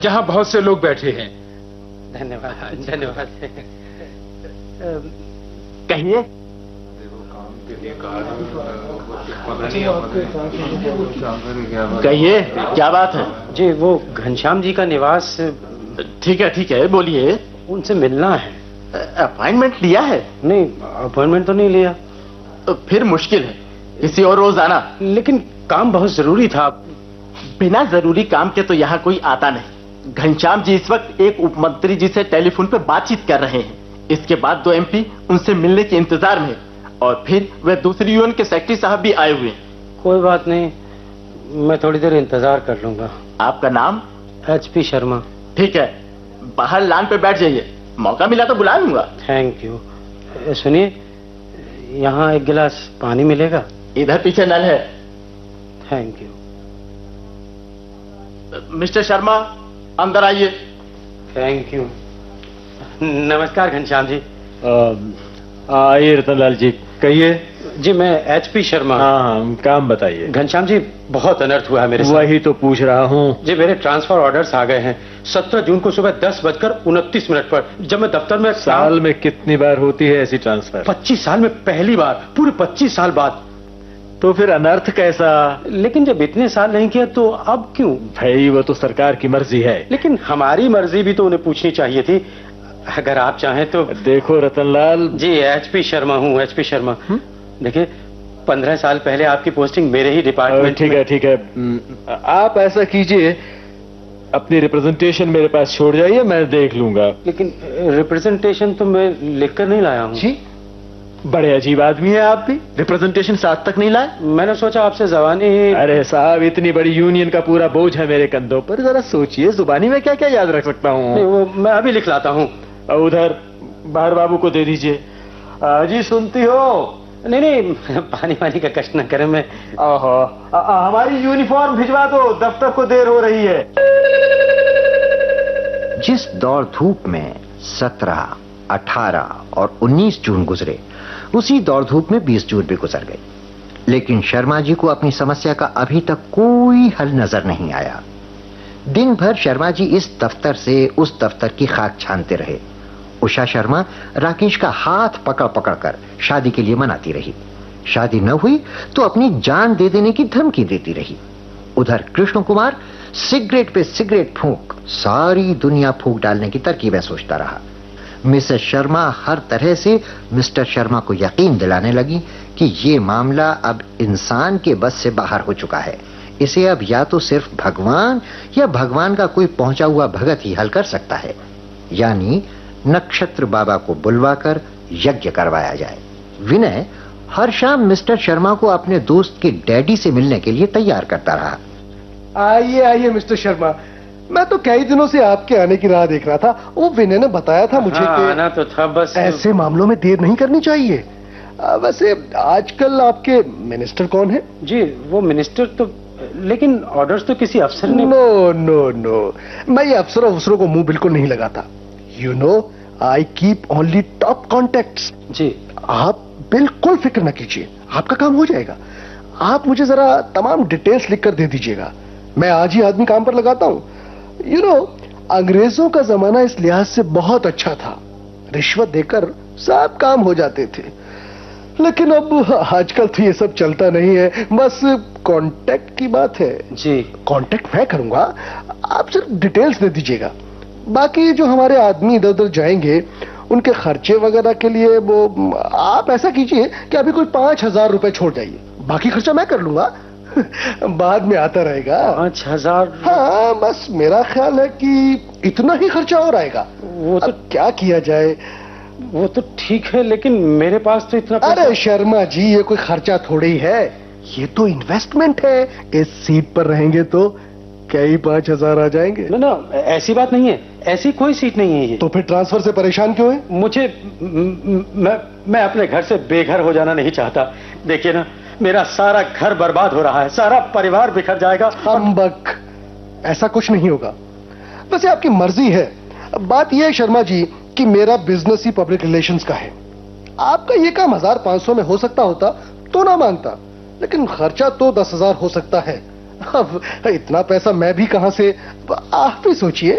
जहां बहुत से लोग बैठे हैं। धन्यवाद धन्यवाद। कहिए। कहिए, क्या बात है? जी वो घनश्याम जी का निवास। ठीक है, बोलिए। उनसे मिलना है। अपॉइंटमेंट लिया है? नहीं, अपॉइंटमेंट तो नहीं लिया। तो फिर मुश्किल है, किसी और रोज आना। लेकिन काम बहुत जरूरी था। बिना जरूरी काम के तो यहाँ कोई आता नहीं। घनश्याम जी इस वक्त एक उपमंत्री जी से टेलीफोन पे बातचीत कर रहे हैं। इसके बाद 2 MP उनसे मिलने के इंतजार में, और फिर वह दूसरी यूनियन के सेक्रेटरी साहब भी आए हुए हैं। कोई बात नहीं, मैं थोड़ी देर इंतजार कर लूंगा। आपका नाम? HP शर्मा। ठीक है, बाहर लान पे बैठ जाइए, मौका मिला तो बुला लूंगा। Thank you. सुनिए, यहाँ एक गिलास पानी मिलेगा? इधर पीछे नल है। Thank you. मिस्टर शर्मा, अंदर आइए। Thank you. नमस्कार घनश्याम जी। आइए रतनलाल जी, कहिए। जी मैं HP शर्मा। हाँ, काम बताइए। घनश्याम जी, बहुत अनर्थ हुआ है मेरे साथ। वही तो पूछ रहा हूँ। जी मेरे ट्रांसफर ऑर्डर्स आ गए हैं 17 जून को सुबह 10:29 पर। जब मैं दफ्तर में साल में कितनी बार होती है ऐसी ट्रांसफर? 25 साल में पहली बार, पूरे 25 साल बाद। तो फिर अनर्थ कैसा? लेकिन जब इतने साल नहीं किया तो अब क्यों? भाई वो तो सरकार की मर्जी है। लेकिन हमारी मर्जी भी तो उन्हें पूछनी चाहिए थी। अगर आप चाहें तो। देखो रतनलाल जी, HP शर्मा हूँ, HP शर्मा। देखिए 15 साल पहले आपकी पोस्टिंग मेरे ही डिपार्टमेंट। ठीक है, आप ऐसा कीजिए, अपनी रिप्रेजेंटेशन मेरे पास छोड़ जाइए, मैं देख लूंगा। लेकिन रिप्रेजेंटेशन तो मैं लिखकर नहीं लाया हूँ। जी, बड़े अजीब आदमी है आप भी, रिप्रेजेंटेशन साथ तक नहीं लाए। मैंने सोचा आपसे ज़बानी ही। अरे साहब, इतनी बड़ी यूनियन का पूरा बोझ है मेरे कंधों पर, जरा सोचिए जुबानी में क्या क्या याद रख सकता हूँ। वो मैं अभी लिख लाता हूँ। उधर बाहर बाबू को दे दीजिए। जी सुनती हो? नहीं, पानी का कष्ट न करें। मैं हमारी यूनिफॉर्म भिजवा दो, दफ्तर को देर हो रही है। जिस दौड़ धूप में 17, 18 और 19 जून गुजरे, उसी दौड़ धूप में 20 जून भी गुजर गई। लेकिन शर्मा जी को अपनी समस्या का अभी तक कोई हल नजर नहीं आया। दिन भर शर्मा जी इस दफ्तर से उस दफ्तर की खाक छानते रहे। उषा शर्मा राकेश का हाथ पकड़ पकड़ कर शादी के लिए मनाती रही। शादी न हुई तो अपनी जान दे देने की धमकी देती रही। उधर कृष्ण कुमार सिगरेट पे सिगरेट फूंक सारी दुनिया फूंक डालने की तरकीबें सोचता रहा। मिसेस शर्मा हर तरह से मिस्टर शर्मा को यकीन दिलाने लगी कि ये मामला अब इंसान के बस से बाहर हो चुका है। इसे अब या तो सिर्फ भगवान या भगवान का कोई पहुंचा हुआ भगत ही हल कर सकता है, यानी नक्षत्र बाबा को बुलवाकर यज्ञ करवाया जाए। विनय हर शाम मिस्टर शर्मा को अपने दोस्त के डैडी से मिलने के लिए तैयार करता रहा। आइए मिस्टर शर्मा, मैं तो कई दिनों से आपके आने की राह देख रहा था। वो विनय ने बताया था मुझे कि आना तो था, बस ऐसे मामलों में देर नहीं करनी चाहिए। वैसे आजकल आपके मिनिस्टर कौन है? जी वो मिनिस्टर तो, लेकिन ऑर्डर्स तो किसी अफसर ने। नो, मैं ये अफसरों को मुंह बिल्कुल नहीं लगाता। You know, I keep only top contacts. जी आप बिल्कुल फिक्र न कीजिए, आपका काम हो जाएगा। आप मुझे जरा तमाम डिटेल्स लिखकर दे दीजिएगा, मैं आज ही आदमी काम पर लगाता हूं। यू नो, अंग्रेजों का जमाना इस लिहाज से बहुत अच्छा था, रिश्वत देकर सब काम हो जाते थे। लेकिन अब आजकल तो ये सब चलता नहीं है, बस कांटेक्ट की बात है। जी कांटेक्ट मैं करूंगा, आप सिर्फ डिटेल्स दे दीजिएगा। बाकी जो हमारे आदमी इधर उधर जाएंगे उनके खर्चे वगैरह के लिए वो आप ऐसा कीजिए कि अभी कोई 5,000 रुपए छोड़ जाइए, बाकी खर्चा मैं कर लूंगा। बाद में आता रहेगा। 5,000? हाँ, बस मेरा ख्याल है कि इतना ही खर्चा और आएगा। वो तो क्या किया जाए? वो तो ठीक है, लेकिन मेरे पास तो इतना अरे शर्मा जी, ये कोई खर्चा थोड़ी है, ये तो इन्वेस्टमेंट है। इस सीट पर रहेंगे तो कई 5,000 आ जाएंगे। ना, ऐसी बात नहीं है, ऐसी कोई सीट नहीं है ये। तो फिर ट्रांसफर से परेशान क्यों है? मुझे मैं अपने घर से बेघर हो जाना नहीं चाहता। देखिए ना, मेरा सारा घर बर्बाद हो रहा है, सारा परिवार बिखर जाएगा। हम्बक, ऐसा कुछ नहीं होगा। वैसे आपकी मर्जी है। बात यह है शर्मा जी कि मेरा बिजनेस ही पब्लिक रिलेशंस का है। आपका ये काम 1,500 में हो सकता होता तो ना मांगता, लेकिन खर्चा तो 10,000 हो सकता है। अब इतना पैसा मैं भी कहां से, आप ही सोचिए।